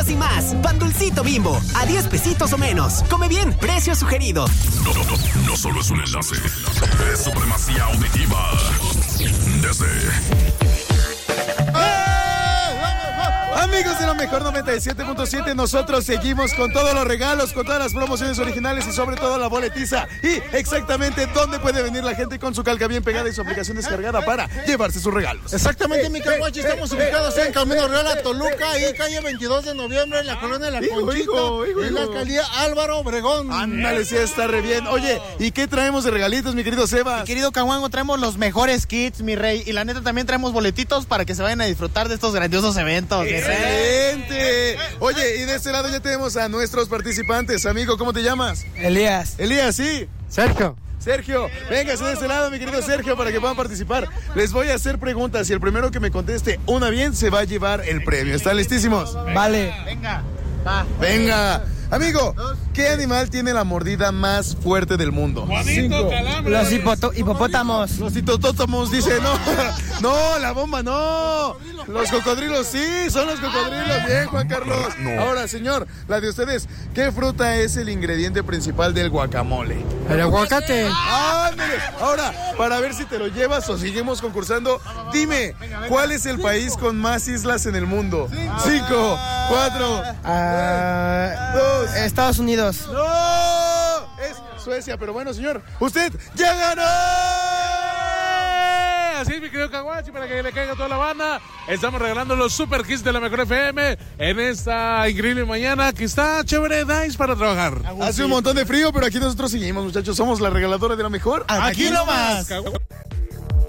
y más. Pan Dulcito Bimbo, a 10 pesitos o menos. Come bien, precio sugerido. No solo es un enlace, es supremacía auditiva. Amigos de la mejor 97.7, nosotros seguimos con todos los regalos, con todas las promociones originales y sobre todo la boletiza. Y exactamente dónde puede venir la gente con su calca bien pegada y su aplicación descargada para llevarse sus regalos. Exactamente, mi caguachi, estamos ubicados en Camino Real a Toluca y calle 22 de noviembre en la colonia de La Conchita, en la alcaldía Álvaro Obregón. Ándale, sí, está re bien. Oye, ¿y qué traemos de regalitos, mi querido Sebas? Mi querido Caguango, traemos los mejores kits, mi rey. Y la neta también traemos boletitos para que se vayan a disfrutar de estos grandiosos eventos. ¡Excelente! Oye, y de este lado ya tenemos a nuestros participantes. Amigo, ¿cómo te llamas? Elías, sí. Sergio, véngase de este lado, mi querido Sergio, para que puedan participar. Les voy a hacer preguntas y el primero que me conteste una bien se va a llevar el premio. ¿Están listísimos? vale. Venga. Amigo, ¿qué animal tiene la mordida más fuerte del mundo? Los hipopótamos. Los hipotótamos, dice, no, la bomba, no. Los cocodrilos, sí, son los cocodrilos. Bien, Juan Carlos. Ahora, señor, la de ustedes, ¿qué fruta es el ingrediente principal del guacamole? El aguacate. ¡Ándale! Ahora, para ver si te lo llevas o seguimos concursando, dime, ¿cuál es el país con más islas en el mundo? 5, 4, 2. Estados Unidos. ¡No! Es Suecia, pero bueno, señor, usted ya ganó. Así es, mi querido Caguachi, para que le caiga toda la banda. Estamos regalando los super kits de la mejor FM en esta increíble mañana que está chévere, Dice, para trabajar. Hace un montón de frío, pero aquí nosotros seguimos, muchachos. Somos la regaladora de la mejor. Aquí nomás.